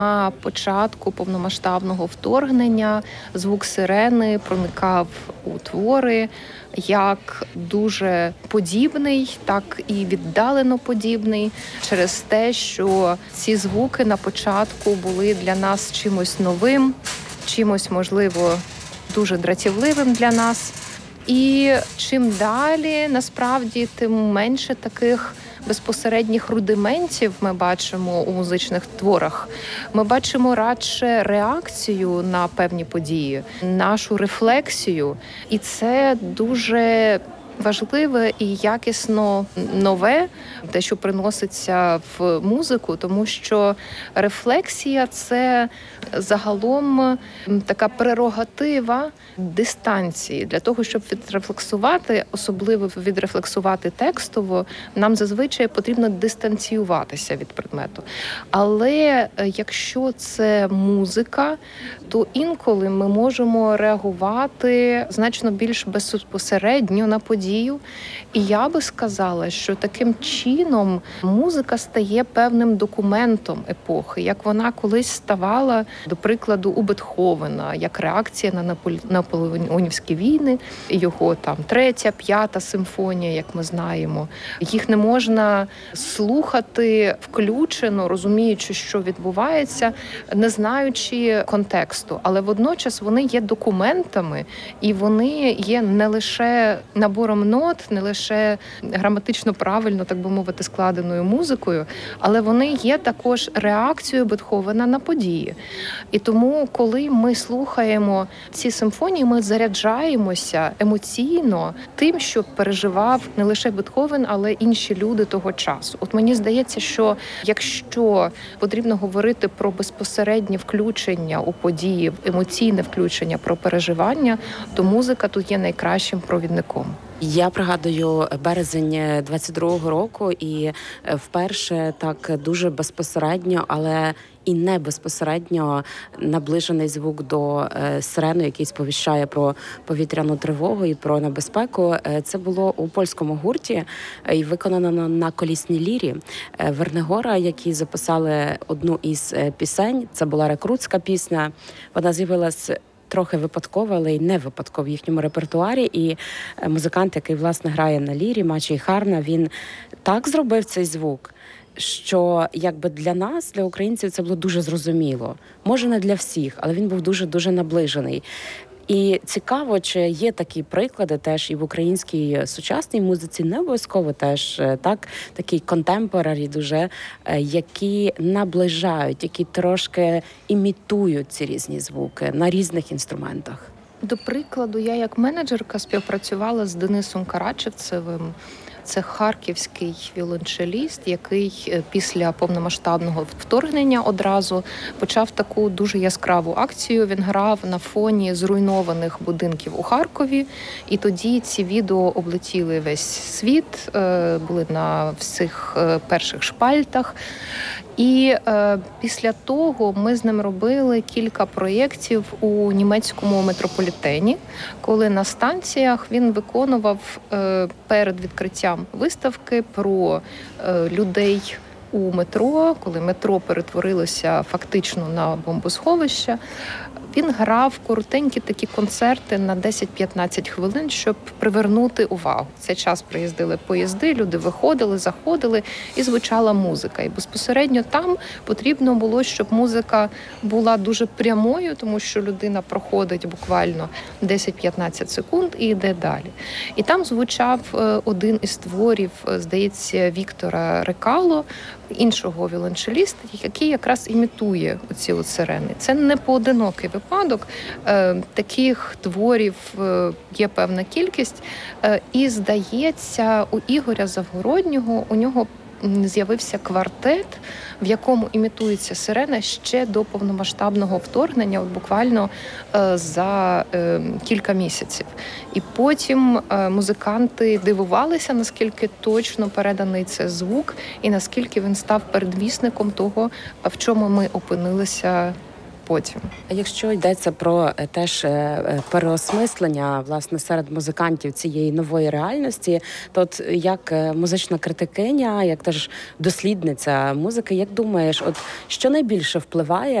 На початку повномасштабного вторгнення звук сирени проникав у твори як дуже подібний, так і віддалено подібний, через те, що ці звуки на початку були для нас чимось новим, чимось, можливо, дуже дратівливим для нас. І чим далі, насправді, тим менше таких безпосередніх рудиментів ми бачимо у музичних творах. Ми бачимо радше реакцію на певні події, нашу рефлексію. І це дуже важливе і якісно нове, те, що приноситься в музику, тому що рефлексія – це загалом така прерогатива дистанції. Для того, щоб відрефлексувати, особливо відрефлексувати текстово, нам зазвичай потрібно дистанціюватися від предмету. Але якщо це музика, то інколи ми можемо реагувати значно більш безпосередньо на подію. І я би сказала, що таким чином музика стає певним документом епохи, як вона колись ставала, до прикладу, у Бетховена, як реакція на наполеонівські війни, його там 3-я, 5-та симфонія, як ми знаємо. Їх не можна слухати включено, розуміючи, що відбувається, не знаючи контексту. Але водночас вони є документами, і вони є не лише набором нот, не лише граматично правильно, так би мовити, складеною музикою, але вони є також реакцією Бетховена на події. І тому, коли ми слухаємо ці симфонії, ми заряджаємося емоційно тим, що переживав не лише Бетховен, але й інші люди того часу. От мені здається, що якщо потрібно говорити про безпосереднє включення у події, емоційне включення, про переживання, то музика тут є найкращим провідником. Я пригадую березень 22-го року і вперше так дуже безпосередньо, але і не безпосередньо наближений звук до сирени, який сповіщає про повітряну тривогу і про небезпеку. Це було у польському гурті і виконано на колісній лірі Вернегора, які записали одну із пісень. Це була рекрутська пісня. Вона з'явилась трохи випадково, але й не випадково в їхньому репертуарі. І музикант, який, власне, грає на лірі, Мачій Харна, він так зробив цей звук, що якби для нас, для українців, це було дуже зрозуміло. Може, не для всіх, але він був дуже-дуже наближений. І цікаво, чи є такі приклади теж і в українській сучасній музиці, не обов'язково теж такий контемпорарі дуже, які наближають, які трошки імітують ці різні звуки на різних інструментах. До прикладу, я як менеджерка співпрацювала з Денисом Карачевцевим. Це харківський віолончеліст, який після повномасштабного вторгнення одразу почав таку дуже яскраву акцію. Він грав на фоні зруйнованих будинків у Харкові. І тоді ці відео облетіли весь світ, були на всіх перших шпальтах. І після того ми з ним робили кілька проєктів у німецькому метрополітені, коли на станціях він виконував перед відкриттям виставки про людей у метро, коли метро перетворилося фактично на бомбосховище. Він грав коротенькі такі концерти на 10-15 хвилин, щоб привернути увагу. В цей час приїздили поїзди, люди виходили, заходили і звучала музика. І безпосередньо там потрібно було, щоб музика була дуже прямою, тому що людина проходить буквально 10-15 секунд і йде далі. І там звучав один із творів, здається, Віктора Рекало, іншого віолончеліста, який якраз імітує оці от сирени. Це не поодинокий випадок. Таких творів є певна кількість. І, здається, у Ігоря Завгороднього, у нього з'явився квартет, в якому імітується сирена ще до повномасштабного вторгнення, от буквально за кілька місяців. І потім музиканти дивувалися, наскільки точно переданий це звук і наскільки він став передвісником того, в чому ми опинилися потім. А якщо йдеться про теж переосмислення власне серед музикантів цієї нової реальності, то от як музична критикиня, як теж дослідниця музики, як думаєш, от що найбільше впливає